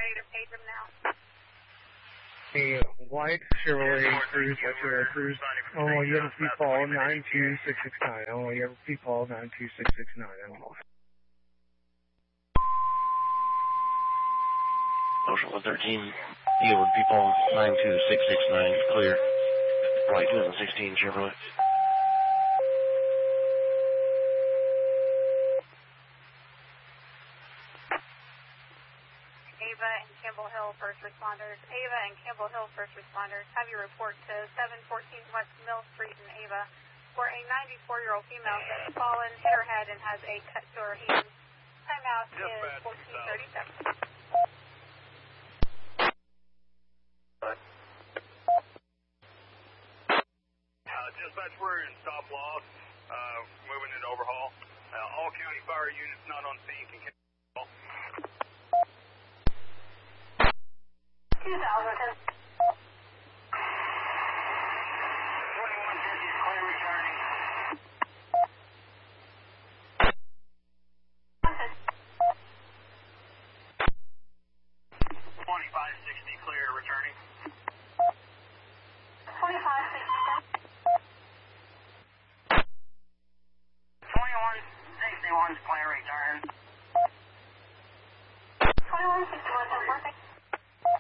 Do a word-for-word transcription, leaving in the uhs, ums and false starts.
ready to page them now. A white Chevrolet Cruze, white Chevrolet Cruze, Illinois U M C Fall nine two six six nine, Illinois U M C Fall nine two six six nine, Illinois. Ocean one thirteen, Eagle People nine two six six nine, clear. White twenty sixteen Chevrolet. Ava and Campbell Hill first responders. Ava and Campbell Hill first responders. Have you report to seven fourteen West Mill Street in Ava for a ninety-four-year-old female that has fallen, hit her head, and has a cut to her hand. Timeout is fourteen thirty-seven. Uh, dispatch, we're in stop loss, uh, moving into overhaul. Uh, all county fire units not on scene.